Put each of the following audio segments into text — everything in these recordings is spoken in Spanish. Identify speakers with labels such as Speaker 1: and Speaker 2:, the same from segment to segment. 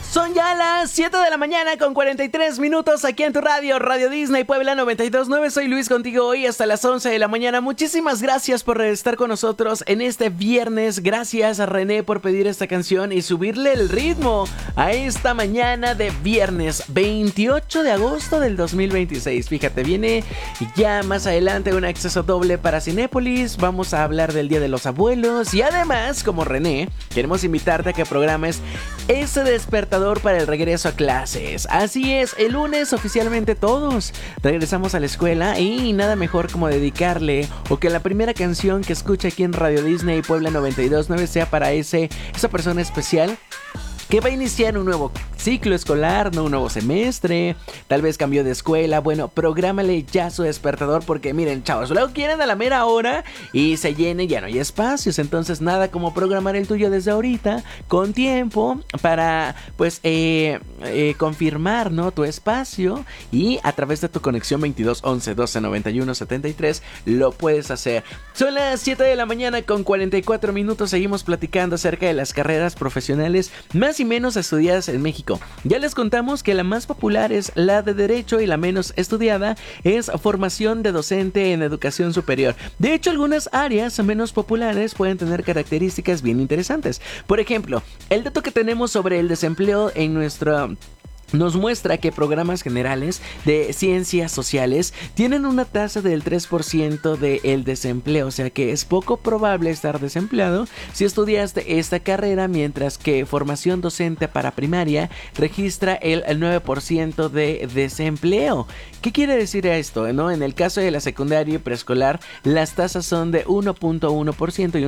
Speaker 1: Son ya las 7 de la mañana con 43 minutos aquí en tu radio, Radio Disney Puebla 92.9. Soy Luis contigo hoy hasta las 11 de la mañana. Muchísimas gracias por estar con nosotros en este viernes. Gracias a René por pedir esta canción y subirle el ritmo a esta mañana de viernes 28 de agosto del 2026. Fíjate, viene ya más adelante un acceso doble para Cinépolis. Vamos a hablar del Día de los Abuelos y además, como René, queremos invitarte a que programes ese despertador para el regreso a clases. Así es, el lunes oficialmente todos regresamos a la escuela y nada mejor como dedicarle o que la primera canción que escuche aquí en Radio Disney Puebla 92.9 sea para esa persona especial que va a iniciar un nuevo ciclo escolar, no un nuevo semestre, tal vez cambió de escuela. Bueno, prográmale ya su despertador porque miren, chavos, luego quieren a la mera hora y se llene, ya no hay espacios. Entonces nada como programar el tuyo desde ahorita con tiempo para pues confirmar, ¿no?, tu espacio, y a través de tu conexión 22 11 12 91 73 lo puedes hacer. Son las 7 de la mañana con 44 minutos. Seguimos platicando acerca de las carreras profesionales más y menos estudiadas en México. Ya les contamos que la más popular es la de Derecho y la menos estudiada es formación de docente en educación superior. De hecho, algunas áreas menos populares pueden tener características bien interesantes. Por ejemplo, el dato que tenemos sobre el desempleo en nos muestra que programas generales de ciencias sociales tienen una tasa del 3% del desempleo, o sea que es poco probable estar desempleado si estudiaste esta carrera, mientras que formación docente para primaria registra el 9% de desempleo. ¿Qué quiere decir esto, no? En el caso de la secundaria y preescolar, las tasas son de 1.1% y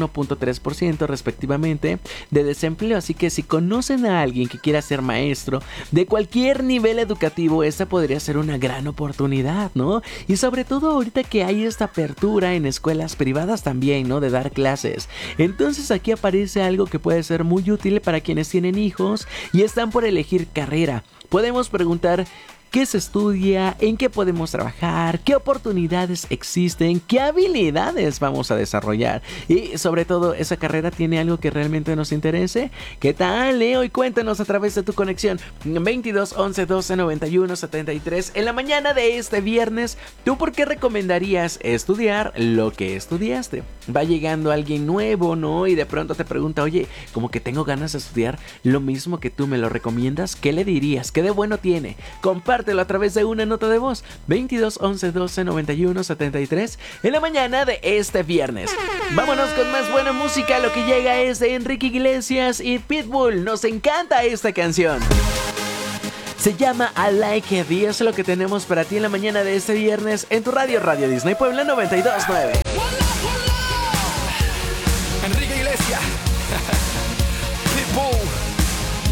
Speaker 1: 1.3% respectivamente de desempleo, así que si conocen a alguien que quiera ser maestro de cualquier nivel educativo, esta podría ser una gran oportunidad, ¿no? Y sobre todo ahorita que hay esta apertura en escuelas privadas también, ¿no?, de dar clases. Entonces aquí aparece algo que puede ser muy útil para quienes tienen hijos y están por elegir carrera. Podemos preguntar: ¿qué se estudia? ¿En qué podemos trabajar? ¿Qué oportunidades existen? ¿Qué habilidades vamos a desarrollar? Y sobre todo, ¿esa carrera tiene algo que realmente nos interese? ¿Qué tal, Leo? Y cuéntanos a través de tu conexión 22 11 12 91 73 en la mañana de este viernes. ¿Tú por qué recomendarías estudiar lo que estudiaste? Va llegando alguien nuevo, ¿no? Y de pronto te pregunta: oye, como que tengo ganas de estudiar lo mismo que tú, ¿me lo recomiendas? ¿Qué le dirías? ¿Qué de bueno tiene? Compártelo a través de una nota de voz 22 11 12 91 73 en la mañana de este viernes. Vámonos con más buena música. Lo que llega es de Enrique Iglesias y Pitbull. Nos encanta esta canción. Se llama I Like It y es lo que tenemos para ti en la mañana de este viernes en tu radio, Radio Disney Puebla 92.9.